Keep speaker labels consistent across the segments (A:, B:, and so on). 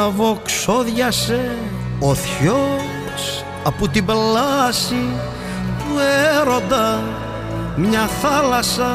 A: Ξόδιασε ο θειός από την πλάση του έρωτα μια θάλασσα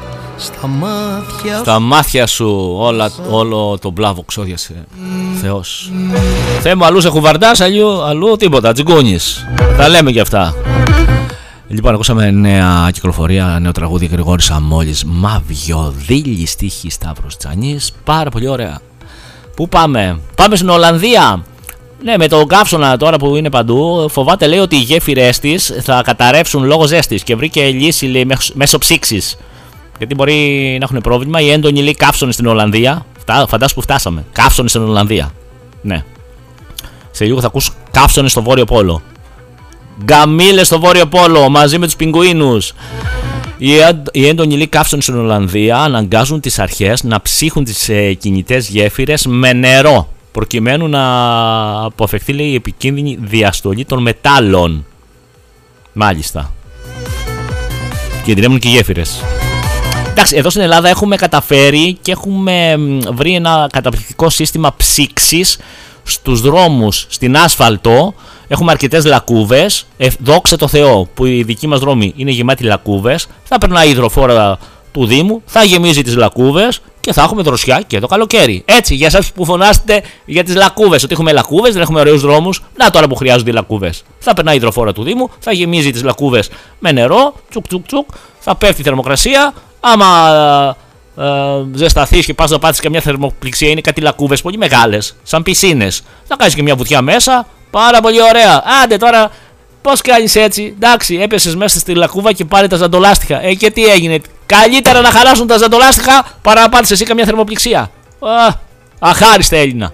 A: στα μάτια σου όλο το μπλάβο ξόδιασε Θεός. Θεέ μου, αλλού σε χουβαρντάς, αλλού τίποτα, τσιγκούνις. Τα λέμε και αυτά. Λοιπόν, ακούσαμε νέα κυκλοφορία, νέο τραγούδι Γρηγόρης Αμόλης, Μαβιοδίλη, στίχη Σταύρος Τζανής. Πάρα πολύ ωραία. Πού πάμε? Πάμε στην Ολλανδία. Ναι, με τον καύσωνα τώρα που είναι παντού, φοβάται λέει ότι οι γέφυρες της θα καταρρεύσουν λόγω ζέστης και βρήκε λύση λέει, μέσω ψήξης. Γιατί μπορεί να έχουν πρόβλημα οι έντονοι λέει καύσονες στην Ολλανδία. Φαντάσου που φτάσαμε. Καύσονες στην Ολλανδία. Ναι. Σε λίγο θα ακούς καύσονες στο Βόρειο Πόλο. Γκαμίλες στο Βόρειο Πόλο μαζί με τους πιγκουίνους. Οι έντονοι λέει καύσονες στην Ολλανδία αναγκάζουν τις αρχές να ψύχουν τις κινητές γέφυρες με νερό, προκειμένου να αποφευχθεί λέει η επικίνδυνη διαστολή των μετάλλων. Μάλιστα. Κινδυνεύουν και οι γέφυρες. Εντάξει, εδώ στην Ελλάδα έχουμε καταφέρει και έχουμε βρει ένα καταπληκτικό σύστημα ψήξης στους δρόμους, στην άσφαλτο. Έχουμε αρκετές λακκούβες. Δόξα τω Θεώ που οι δικοί μας δρόμοι είναι γεμάτοι λακκούβες. Θα περνάει η υδροφόρα του Δήμου, θα γεμίζει τις λακκούβες και θα έχουμε δροσιά και το καλοκαίρι. Έτσι, για εσάς που φωνάστε για τις λακκούβες, ότι έχουμε λακκούβες, δεν έχουμε ωραίους δρόμους. Να τώρα που χρειάζονται οι λακκούβες. Θα περνάει η υδροφόρα του Δήμου, θα γεμίζει τις λακκούβες με νερό, τσουκ τσουκ τσουκ, θα πέφτει η θερμοκρασία. Άμα ζεσταθείς και πας να πάτσεις καμιά θερμοπληξία, είναι κάτι λακκούβες πολύ μεγάλες, σαν πισίνες. Θα κάνεις και μια βουτιά μέσα, πάρα πολύ ωραία. Άντε τώρα, πώς κάνεις έτσι? Εντάξει, έπεσες μέσα στη λακκούβα και πάρε τα ζαντολάστιχα. Και τι έγινε? Καλύτερα να χαλάσουν τα ζαντολάστιχα παρά να πάρεις εσύ καμιά θερμοπληξία. Αχάριστα Έλληνα.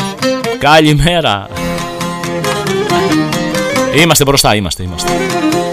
A: Καλημέρα. Είμαστε μπροστά, είμαστε.